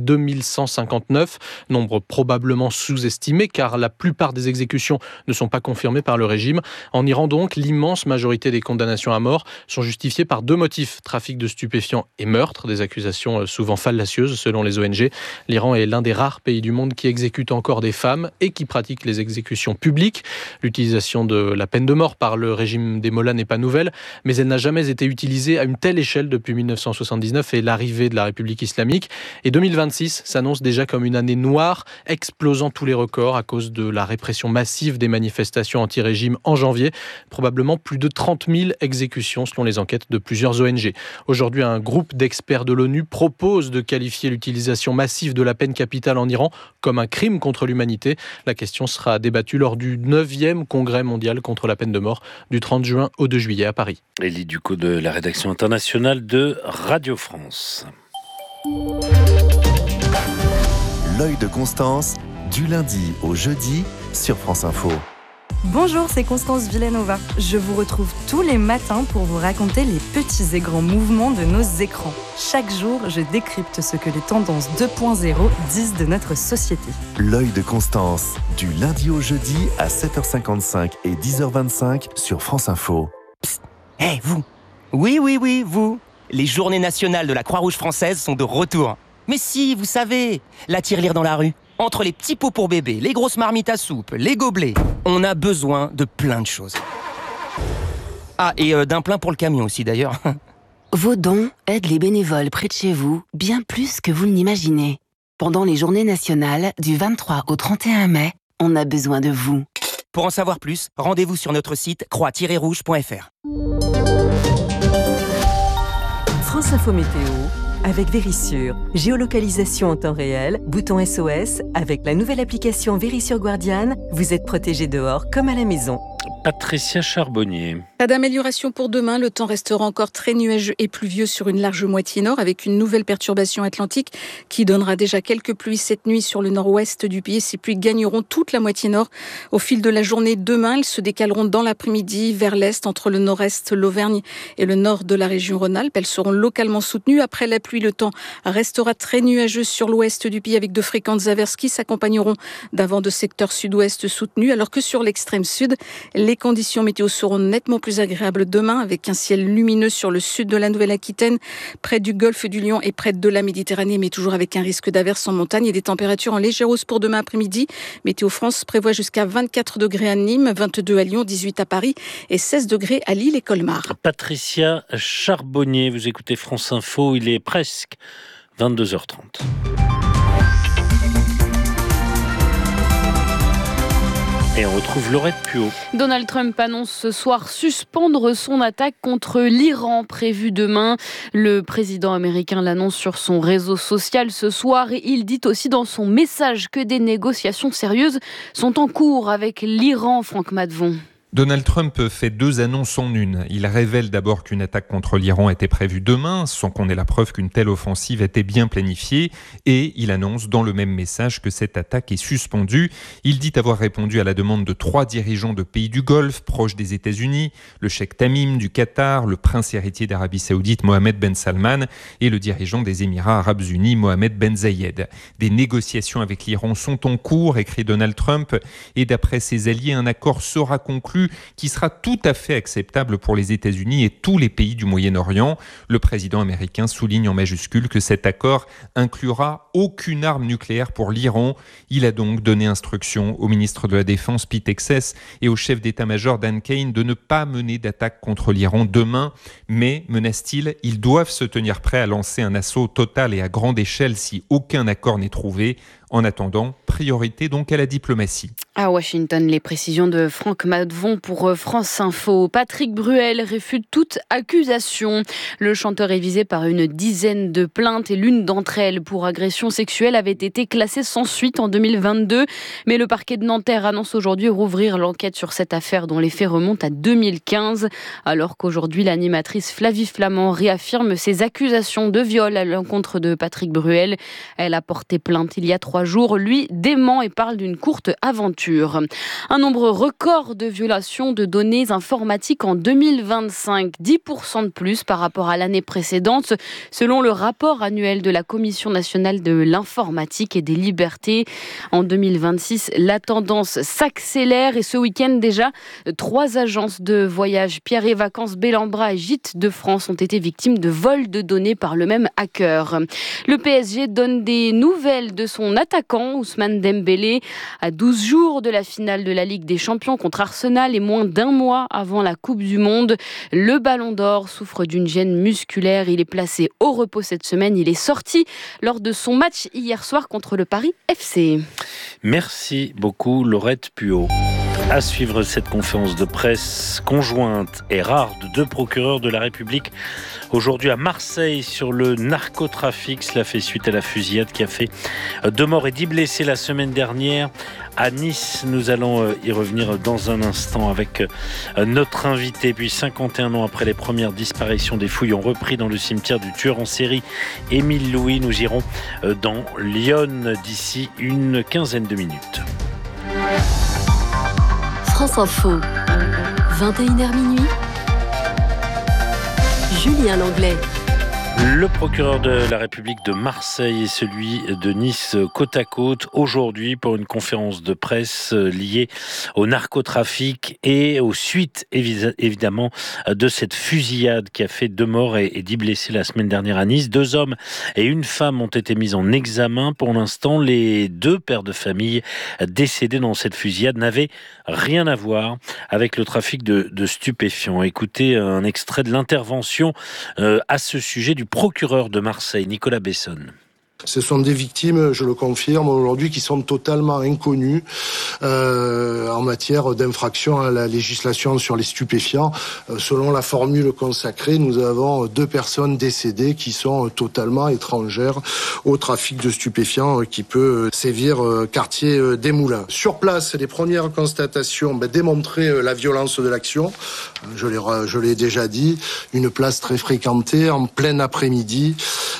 2159, nombre probablement sous-estimé car la plupart des exécutions ne sont pas confirmées par le régime. En Iran donc, l'immense majorité des condamnations à mort sont justifiées par 2 motifs, trafic de stupéfiants et meurtre, des accusations souvent fallacieuses selon les ONG. L'Iran est l'un des rares pays du monde qui exécute encore des femmes et qui pratique les exécutions publiques. L'utilisation de la peine de mort par le régime des mollahs n'est pas nouvelle, mais elle n'a jamais été utilisée à une telle échelle depuis 1979 et l'arrivée de la République islamique. Et 2026 s'annonce déjà comme une année noire, explosant tous les records à cause de la répression massive des manifestations anti-régime en janvier. Probablement plus de 30 000 exécutions selon les enquêtes de plusieurs ONG. Aujourd'hui, un groupe d'experts de l'ONU propose de qualifier l'utilisation massive de la peine capitale en Iran comme un crime contre l'humanité. La question sera débattue lors du 9e congrès mondial contre la peine de mort du 30 juin au 2 juillet à Paris. Elie Ducot. écho de la rédaction internationale de Radio France. L'œil de Constance, du lundi au jeudi sur France Info. Bonjour, c'est Constance Villanova. Je vous retrouve tous les matins pour vous raconter les petits et grands mouvements de nos écrans. Chaque jour, je décrypte ce que les tendances 2.0 disent de notre société. L'œil de Constance, du lundi au jeudi à 7h55 et 10h25 sur France Info. Psst, hé, vous. Oui, vous. Les journées nationales de la Croix-Rouge française sont de retour. Mais si, vous savez, la tirelire dans la rue. Entre les petits pots pour bébé, les grosses marmites à soupe, les gobelets, on a besoin de plein de choses. Ah, et d'un plein pour le camion aussi d'ailleurs. Vos dons aident les bénévoles près de chez vous bien plus que vous ne l'imaginez. Pendant les journées nationales du 23 au 31 mai, on a besoin de vous. Pour en savoir plus, rendez-vous sur notre site croix-rouge.fr. France Info Météo avec Vérissure. Géolocalisation en temps réel, bouton SOS. Avec la nouvelle application Vérissure Guardian, vous êtes protégé dehors comme à la maison. Patricia Charbonnier. Pas d'amélioration pour demain. Le temps restera encore très nuageux et pluvieux sur une large moitié nord avec une nouvelle perturbation atlantique qui donnera déjà quelques pluies cette nuit sur le nord-ouest du pays. Ces pluies gagneront toute la moitié nord au fil de la journée. Demain, elles se décaleront dans l'après-midi vers l'est entre le nord-est, l'Auvergne et le nord de la région Rhône-Alpes. Elles seront localement soutenues. Après la pluie, le temps restera très nuageux sur l'ouest du pays avec de fréquentes averses qui s'accompagneront d'un vent de secteur sud-ouest soutenu alors que sur l'extrême sud, les conditions météo seront nettement plus agréables demain avec un ciel lumineux sur le sud de la Nouvelle-Aquitaine, près du golfe du Lion et près de la Méditerranée, mais toujours avec un risque d'averse en montagne et des températures en légère hausse pour demain après-midi. Météo France prévoit jusqu'à 24 degrés à Nîmes, 22 à Lyon, 18 à Paris et 16 degrés à Lille et Colmar. Patricia Charbonnier, vous écoutez France Info, il est presque 22h30. Et on retrouve Laurette Puot. Donald Trump annonce ce soir suspendre son attaque contre l'Iran prévue demain. Le président américain l'annonce sur son réseau social ce soir et il dit aussi dans son message que des négociations sérieuses sont en cours avec l'Iran, Franck Madvon. Donald Trump fait deux annonces en une. Il révèle d'abord qu'une attaque contre l'Iran était prévue demain, sans qu'on ait la preuve qu'une telle offensive était bien planifiée. Et il annonce dans le même message que cette attaque est suspendue. Il dit avoir répondu à la demande de 3 dirigeants de pays du Golfe, proches des États-Unis, le cheikh Tamim du Qatar, le prince héritier d'Arabie Saoudite Mohammed Ben Salman et le dirigeant des Émirats Arabes Unis Mohammed Ben Zayed. Des négociations avec l'Iran sont en cours, écrit Donald Trump, et d'après ses alliés, un accord sera conclu qui sera tout à fait acceptable pour les États-Unis et tous les pays du Moyen-Orient. Le président américain souligne en majuscule que cet accord inclura aucune arme nucléaire pour l'Iran. Il a donc donné instruction au ministre de la Défense Pete Hegseth et au chef d'état-major Dan Kane de ne pas mener d'attaque contre l'Iran demain. Mais, menace-t-il, ils doivent se tenir prêts à lancer un assaut total et à grande échelle si aucun accord n'est trouvé. En attendant, priorité donc à la diplomatie. À Washington, les précisions de Franck Madvon pour France Info. Patrick Bruel réfute toute accusation. Le chanteur est visé par une dizaine de plaintes et l'une d'entre elles pour agression sexuelle avait été classée sans suite en 2022. Mais le parquet de Nanterre annonce aujourd'hui rouvrir l'enquête sur cette affaire dont les faits remontent à 2015. Alors qu'aujourd'hui, l'animatrice Flavie Flament réaffirme ses accusations de viol à l'encontre de Patrick Bruel. Elle a porté plainte il y a 3 jours. Lui dément et parle d'une courte aventure. Un nombre record de violations de données informatiques en 2025, 10% de plus par rapport à l'année précédente, selon le rapport annuel de la Commission nationale de l'informatique et des libertés. En 2026, la tendance s'accélère et ce week-end déjà, 3 agences de voyage, Pierre et Vacances, Bellambra et Gîtes de France ont été victimes de vols de données par le même hacker. Le PSG donne des nouvelles de son attaquant Ousmane Dembélé à 12 jours de la finale de la Ligue des Champions contre Arsenal et moins d'1 mois avant la Coupe du Monde. Le Ballon d'Or souffre d'une gêne musculaire. Il est placé au repos cette semaine. Il est sorti lors de son match hier soir contre le Paris FC. Merci beaucoup Laurette Puot. À suivre cette conférence de presse conjointe et rare de deux procureurs de la République aujourd'hui à Marseille sur le narcotrafic. Cela fait suite à la fusillade qui a fait 2 morts et 10 blessés la semaine dernière à Nice. Nous allons y revenir dans un instant avec notre invité. Puis 51 ans après les premières disparitions, des fouilles ont repris dans le cimetière du tueur en série Émile Louis. Nous irons dans Lyon d'ici une quinzaine de minutes. France Info, 21h minuit. Julien Langlais. Le procureur de la République de Marseille et celui de Nice côte à côte aujourd'hui pour une conférence de presse liée au narcotrafic et aux suites évidemment de cette fusillade qui a fait 2 morts et 10 blessés la semaine dernière à Nice. 2 hommes et une femme ont été mis en examen. Pour l'instant, les 2 pères de famille décédés dans cette fusillade n'avaient rien à voir avec le trafic de stupéfiants. Écoutez un extrait de l'intervention à ce sujet du procureur de Marseille, Nicolas Bessonne. Ce sont des victimes, je le confirme, aujourd'hui qui sont totalement inconnues en matière d'infraction à la législation sur les stupéfiants. Selon la formule consacrée, nous avons 2 personnes décédées qui sont totalement étrangères au trafic de stupéfiants qui peut sévir quartier des Moulins. Sur place, les premières constatations démontraient la violence de l'action. Je l'ai déjà dit, une place très fréquentée en plein après-midi,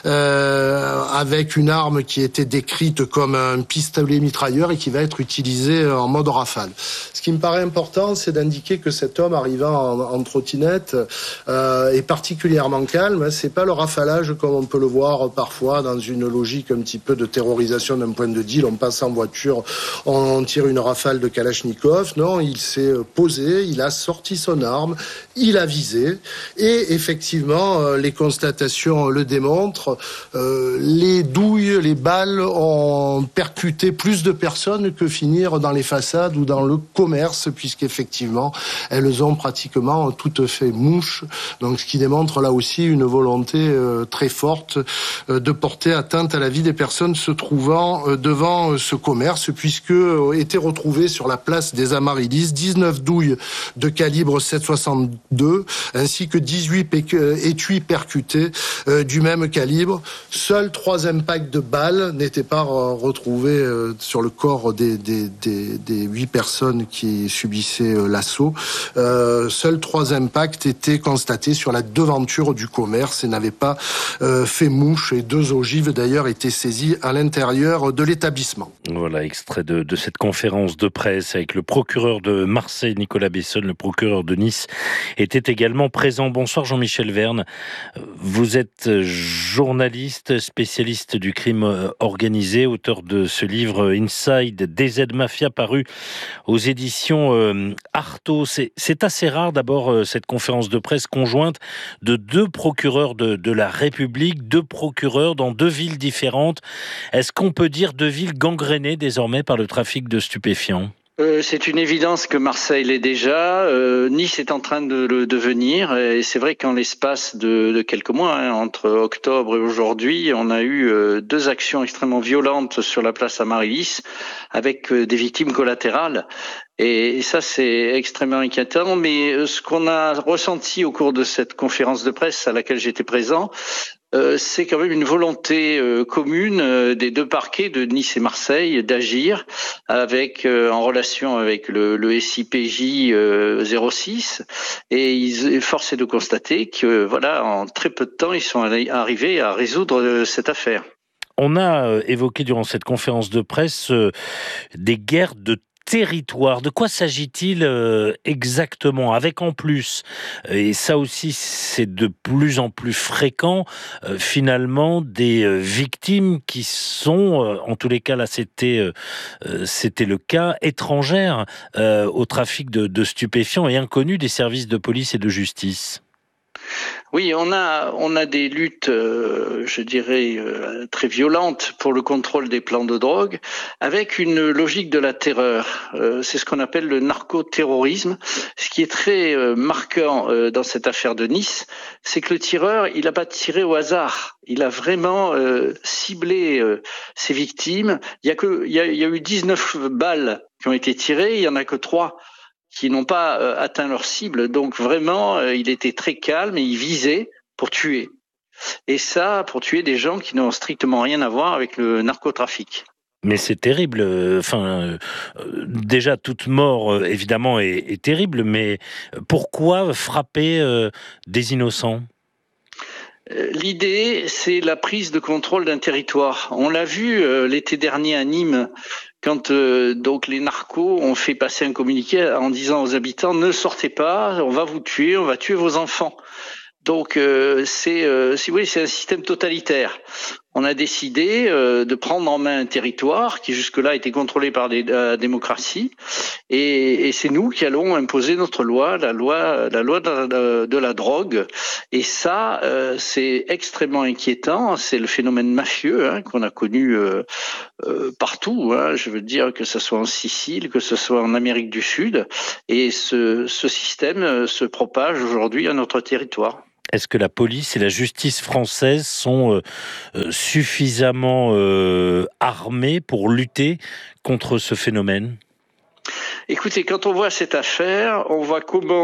avec une arme qui était décrite comme un pistolet mitrailleur et qui va être utilisée en mode rafale. Ce qui me paraît important, c'est d'indiquer que cet homme arrivant en trottinette est particulièrement calme. C'est pas le rafalage comme on peut le voir parfois dans une logique un petit peu de terrorisation d'un point de deal. On passe en voiture, on tire une rafale de Kalachnikov. Non, il s'est posé, il a sorti son arme, il a visé et effectivement, les constatations le démontrent. Les douilles, les balles ont percuté plus de personnes que finir dans les façades ou dans le commerce, puisqu'effectivement, elles ont pratiquement toutes fait mouche. Donc, ce qui démontre là aussi une volonté très forte de porter atteinte à la vie des personnes se trouvant devant ce commerce, puisque étaient retrouvées sur la place des Amaryllis 19 douilles de calibre 7,62 ainsi que 18 étuis percutés du même calibre. Seuls 3 impacts de balles n'étaient pas retrouvés sur le corps des 8 personnes qui subissaient l'assaut. Seuls 3 impacts étaient constatés sur la devanture du commerce et n'avaient pas fait mouche. Et 2 ogives d'ailleurs étaient saisies à l'intérieur de l'établissement. Voilà, extrait de cette conférence de presse avec le procureur de Marseille, Nicolas Bessonne. Le procureur de Nice était également présent. Bonsoir Jean-Michel Verne. Vous êtes journaliste, spécialiste du crime organisé, auteur de ce livre Inside DZ Mafia paru aux éditions Artaud. C'est assez rare d'abord cette conférence de presse conjointe de 2 procureurs de la République, 2 procureurs dans 2 villes différentes. Est-ce qu'on peut dire 2 villes gangrénées désormais par le trafic de stupéfiants ? C'est une évidence que Marseille l'est déjà. Nice est en train de le devenir. Et c'est vrai qu'en l'espace de quelques mois, entre octobre et aujourd'hui, on a eu 2 actions extrêmement violentes sur la place Amaryllis avec des victimes collatérales. Et ça, c'est extrêmement inquiétant. Mais ce qu'on a ressenti au cours de cette conférence de presse à laquelle j'étais présent, c'est quand même une volonté commune des 2 parquets de Nice et Marseille d'agir avec en relation avec le SIPJ 06 et force est de constater que voilà, en très peu de temps, ils sont arrivés à résoudre cette affaire. On a évoqué durant cette conférence de presse des guerres de territoire. De quoi s'agit-il exactement ? Avec en plus, et ça aussi c'est de plus en plus fréquent, finalement des victimes qui sont, en tous les cas là c'était le cas, étrangères au trafic de stupéfiants et inconnues des services de police et de justice. Oui, on a des luttes, je dirais, très violentes pour le contrôle des plans de drogue, avec une logique de la terreur. C'est ce qu'on appelle le narcoterrorisme. Ce qui est très marquant dans cette affaire de Nice, c'est que le tireur, il n'a pas tiré au hasard. Il a vraiment ciblé ses victimes. Il y a eu 19 balles qui ont été tirées, il y en a que 3 qui n'ont pas atteint leur cible. Donc vraiment, il était très calme et il visait pour tuer. Et ça, pour tuer des gens qui n'ont strictement rien à voir avec le narcotrafic. Mais c'est terrible. Déjà, toute mort, évidemment, est terrible. Mais pourquoi frapper des innocents ? L'idée, c'est la prise de contrôle d'un territoire. On l'a vu l'été dernier à Nîmes, quand donc les narcos ont fait passer un communiqué en disant aux habitants « Ne sortez pas, on va vous tuer, on va tuer vos enfants ». Donc c'est un système totalitaire. On a décidé de prendre en main un territoire qui jusque-là était contrôlé par la démocratie, et c'est nous qui allons imposer notre loi, la loi de la drogue. Et ça, c'est extrêmement inquiétant. C'est le phénomène mafieux qu'on a connu partout. Je veux dire que ce soit en Sicile, que ce soit en Amérique du Sud, et ce système se propage aujourd'hui à notre territoire. Est-ce que la police et la justice française sont suffisamment armées pour lutter contre ce phénomène ? Écoutez, quand on voit cette affaire, on voit comment